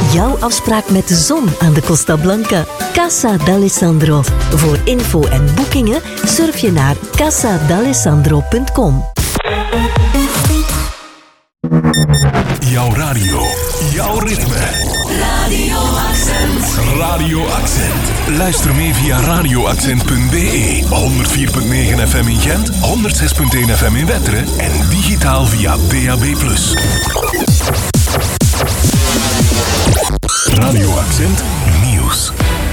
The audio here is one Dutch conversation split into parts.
Jouw afspraak met de zon aan de Costa Blanca. Casa d'Alessandro. Voor info en boekingen surf je naar casadalessandro.com. Jouw radio, jouw ritme. Radio Accent. Radio Accent. Luister mee via radioaccent.be. 104.9 FM in Gent, 106.1 FM in Wetteren en digitaal via DAB+. Radio Accent Nieuws.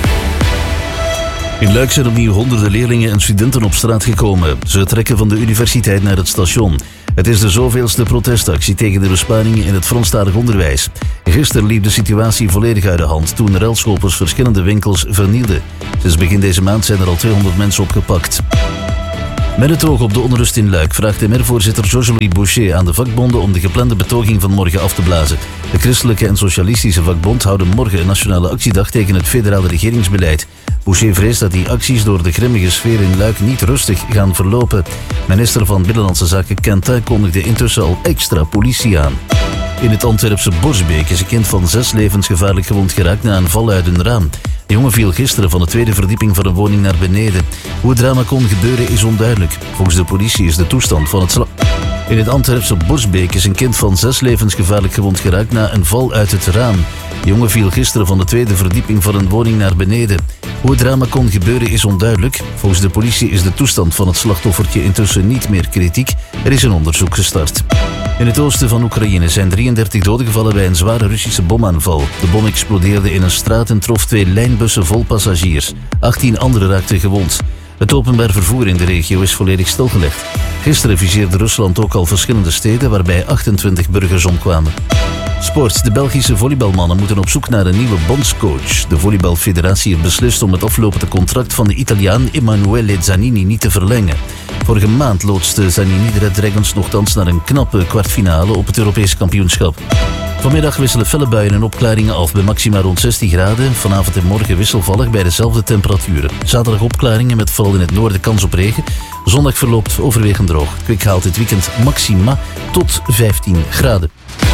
In Luik zijn opnieuw honderden leerlingen en studenten op straat gekomen. Ze trekken van de universiteit naar het station. Het is de zoveelste protestactie tegen de besparingen in het Franstalig onderwijs. Gisteren liep de situatie volledig uit de hand toen relschoppers verschillende winkels vernielden. Sinds begin deze maand zijn er al 200 mensen opgepakt. Met het oog op de onrust in Luik vraagt MR-voorzitter Georges-Louis Boucher aan de vakbonden om de geplande betoging van morgen af te blazen. De Christelijke en Socialistische Vakbond houden morgen een nationale actiedag tegen het federale regeringsbeleid. Boucher vreest dat die acties door de grimmige sfeer in Luik niet rustig gaan verlopen. Minister van Binnenlandse Zaken Quentin kondigde intussen al extra politie aan. In het Antwerpse Borsbeek is een kind van 6 levensgevaarlijk gewond geraakt na een val uit een raam. De jongen viel gisteren van de 2e verdieping van een woning naar beneden. Hoe het drama kon gebeuren is onduidelijk. Volgens de politie is de toestand van het In het Antwerpse Borsbeek is een kind van 6 levensgevaarlijk gewond geraakt na een val uit het raam. De jongen viel gisteren van de 2e verdieping van een woning naar beneden. Hoe het drama kon gebeuren is onduidelijk. Volgens de politie is de toestand van het slachtoffertje intussen niet meer kritiek. Er is een onderzoek gestart. In het oosten van Oekraïne zijn 33 doden gevallen bij een zware Russische bomaanval. De bom explodeerde in een straat en trof 2 lijnbussen vol passagiers. 18 anderen raakten gewond. Het openbaar vervoer in de regio is volledig stilgelegd. Gisteren viseerde Rusland ook al verschillende steden waarbij 28 burgers omkwamen. Sport. De Belgische volleybalmannen moeten op zoek naar een nieuwe bondscoach. De volleybalfederatie heeft beslist om het aflopende contract van de Italiaan Emanuele Zanini niet te verlengen. Vorige maand loodste Zanini de Red Dragons nogthans naar een knappe kwartfinale op het Europees kampioenschap. Vanmiddag wisselen felle buien en opklaringen af bij maxima rond 16 graden. Vanavond en morgen wisselvallig bij dezelfde temperaturen. Zaterdag opklaringen met vooral in het noorden kans op regen. Zondag verloopt overwegend droog. Kwik haalt dit weekend maxima tot 15 graden.